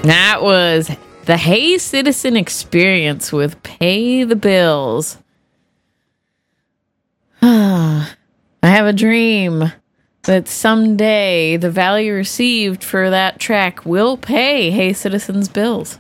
That was the Hey Citizen Experience with Pay the Bills. I have a dream that someday the value received for that track will pay Hey Citizen's bills.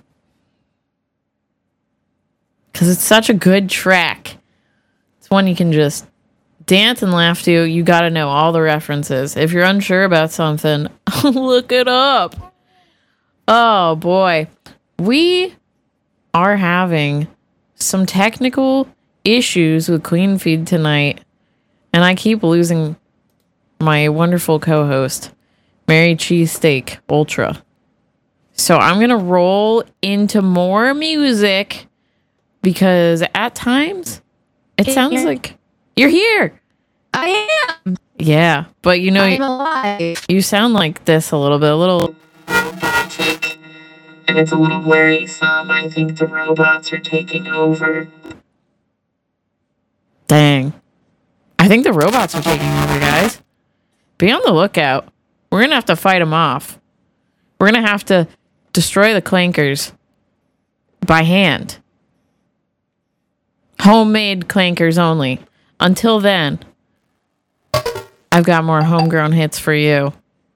Because it's such a good track. It's one you can just dance and laugh to. You got to know all the references. If you're unsure about something, look it up. Oh boy. We are having some technical issues with Queen Feed tonight. And I keep losing my wonderful co-host, Mary Cheesesteak Ultra. So I'm going to roll into more music because at times it sounds like you're here. I am. Yeah, but you know, I'm alive. you sound like this a little bit, a little. And it's a little worrisome. I think the robots are taking over. Dang. I think the robots are taking over, guys. Be on the lookout. We're going to have to fight them off. We're going to have to destroy the clankers by hand. Homemade clankers only. Until then, I've got more homegrown hits for you.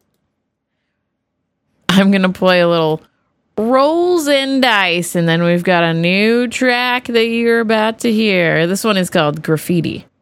I'm going to play a little Rolls and Dice, and then we've got a new track that you're about to hear. This one is called Graffiti.